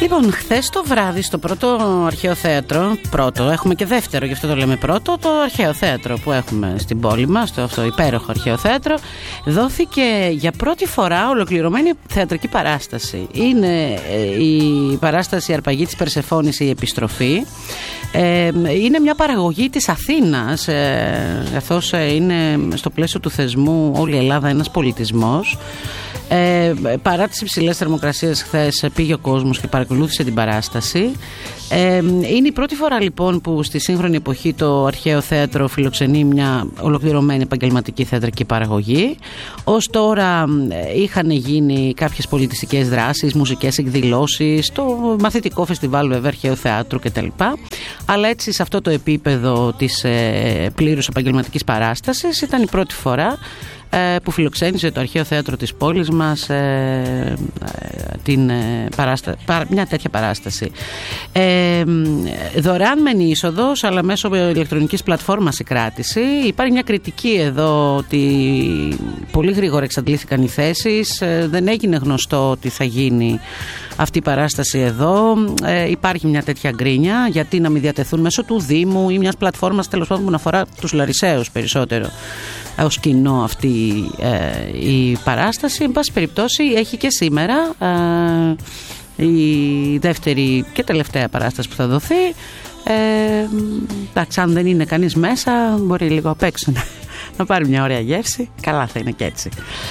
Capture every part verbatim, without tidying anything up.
Λοιπόν, χθες το βράδυ στο πρώτο αρχαίο θέατρο, πρώτο, έχουμε και δεύτερο, γι' αυτό το λέμε πρώτο, το αρχαίο θέατρο που έχουμε στην πόλη μας, το αυτό υπέροχο αρχαίο θέατρο, δόθηκε για πρώτη φορά ολοκληρωμένη θεατρική παράσταση. Είναι η παράσταση Αρπαγή της Περσεφόνης, η επιστροφή. Είναι μια παραγωγή της Αθήνας, καθώς είναι στο πλαίσιο του θεσμού όλη η Ελλάδα ένας πολιτισμός. Ε, παρά τις υψηλές θερμοκρασίες, χθες πήγε ο κόσμος και παρακολούθησε την παράσταση. Ε, είναι η πρώτη φορά λοιπόν που στη σύγχρονη εποχή το αρχαίο θέατρο φιλοξενεί μια ολοκληρωμένη επαγγελματική θεατρική παραγωγή. Ως τώρα είχαν γίνει κάποιες πολιτιστικές δράσεις, μουσικές εκδηλώσεις, το μαθητικό φεστιβάλ βέβαια αρχαίου θεάτρου κτλ. Αλλά έτσι σε αυτό το επίπεδο της ε, πλήρους επαγγελματικής παράστασης ήταν η πρώτη φορά που φιλοξένησε το αρχαίο θέατρο της πόλης μας ε, την, ε, παράστα, παρά, μια τέτοια παράσταση. Ε, δωρεάν μεν η είσοδος, αλλά μέσω ηλεκτρονικής πλατφόρμας η κράτηση. Υπάρχει μια κριτική εδώ ότι πολύ γρήγορα εξαντλήθηκαν οι θέσεις, ε, δεν έγινε γνωστό ότι θα γίνει αυτή η παράσταση εδώ. Ε, υπάρχει μια τέτοια γκρίνια, γιατί να μην διατεθούν μέσω του Δήμου ή μιας πλατφόρμας τέλος πάντων που να αφορά τους Λαρισαίους περισσότερο ως κοινό αυτή ε, η παράσταση. Εν πάση περιπτώσει έχει και σήμερα ε, η δεύτερη και τελευταία παράσταση που θα δοθεί. Ε, εντάξει, αν δεν είναι κανείς μέσα μπορεί λίγο απ' έξω να, να πάρει μια ωραία γεύση. Καλά θα είναι και έτσι.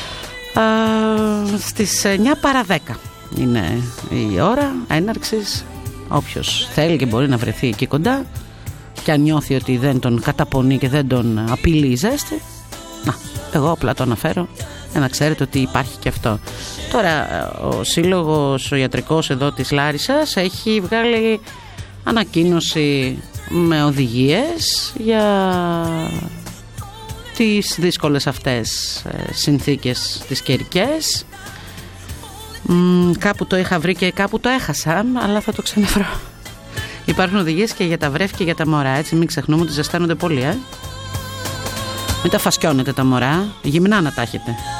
Ε, στις εννιά παρά δέκα είναι η ώρα έναρξης. Όποιος θέλει και μπορεί να βρεθεί εκεί κοντά και αν νιώθει ότι δεν τον καταπονεί και δεν τον απειλεί η ζέστη, να, εγώ απλά το αναφέρω για να ξέρετε ότι υπάρχει και αυτό. Τώρα ο σύλλογος ο ιατρικός εδώ της Λάρισσας έχει βγάλει ανακοίνωση με οδηγίες για τις δύσκολες αυτές συνθήκες τις καιρικές. Μ, κάπου το είχα βρει και κάπου το έχασα, αλλά θα το ξαναβρω. Υπάρχουν οδηγίες και για τα βρέφη και για τα μωρά, έτσι μην ξεχνούμε ότι ζεσταίνονται πολύ, ε. Μην τα φασκιώνετε τα μωρά, γυμνά να τα έχετε.